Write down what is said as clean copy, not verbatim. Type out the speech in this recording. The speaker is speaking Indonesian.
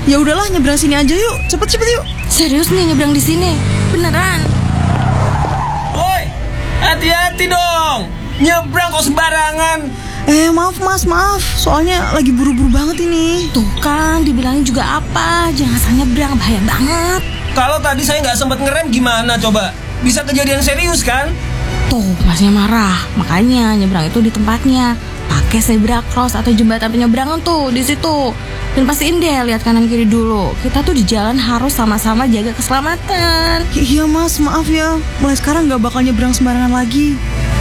Ya udahlah, nyebrang sini aja yuk. Cepet yuk. Serius nih nyebrang di sini? Beneran? Woi, hati-hati dong. Nyebrang kok sembarangan. Maaf mas, maaf. Soalnya lagi buru-buru banget ini. Tuh kan, dibilangin juga apa? Jangan asal nyebrang, bahaya banget. Kalau tadi saya nggak sempat ngerem gimana coba? Bisa kejadian serius kan? Tuh, masnya marah. Makanya nyebrang itu di tempatnya. Pakai zebra cross atau jembatan penyeberangan tuh di situ. Dan pastiin deh lihat kanan kiri dulu. Kita tuh di jalan harus sama-sama jaga keselamatan. Iya mas, maaf ya. Mulai sekarang gak bakal nyebrang sembarangan lagi.